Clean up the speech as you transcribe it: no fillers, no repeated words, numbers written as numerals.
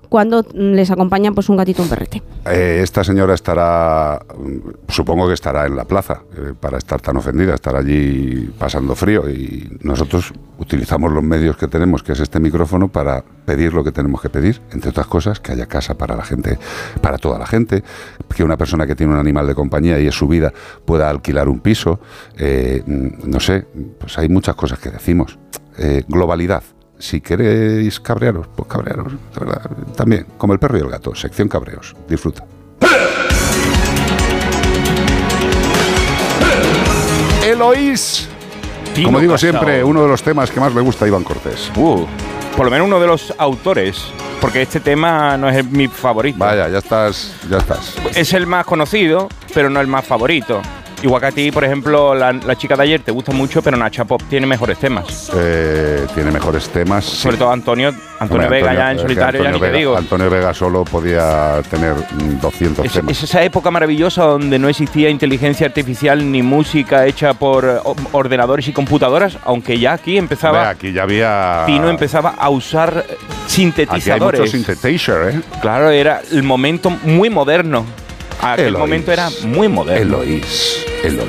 cuando les acompaña pues un gatito o un perrete. Esta señora estará, supongo que estará en la plaza, para estar tan ofendida, estar allí pasando frío, y nosotros utilizamos los medios que tenemos, que es este micrófono, para pedir lo que tenemos que pedir, entre otras cosas, que haya casa para la gente, para toda la gente, que una persona que tiene un animal de compañía y es su vida pueda alquilar un piso, no sé, pues hay muchas cosas que decimos. Globalidad. Si queréis cabrearos, pues cabrearos, de verdad. También, como el perro y el gato, sección cabreos. Disfruta. Eloís. Como digo siempre, uno de los temas que más le gusta a Iván Cortés. Por lo menos uno de los autores, porque este tema no es mi favorito. Vaya, ya estás. Es el más conocido, pero no el más favorito. Igual que a ti, por ejemplo, la chica de ayer te gusta mucho, pero Nacha Pop tiene mejores temas. Tiene mejores temas. Sobre todo Antonio Vega, ya en solitario, ya ni te digo. Antonio Vega solo podía tener 200 temas. Es esa época maravillosa donde no existía inteligencia artificial ni música hecha por ordenadores y computadoras, aunque ya aquí empezaba... Aquí ya había... Pino empezaba a usar sintetizadores. Aquí hay mucho synthesizer, ¿eh? Claro, era el momento muy moderno. Aquel momento era muy moderno. Eloís.